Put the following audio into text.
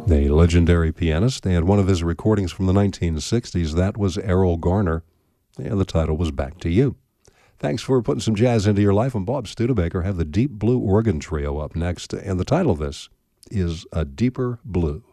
A legendary pianist, and one of his recordings from the 1960s, that was Errol Garner, and the title was Back to You. Thanks for putting some jazz into your life. I'm Bob Studebaker. Have the Deep Blue Organ Trio up next, and the title of this is A Deeper Blue.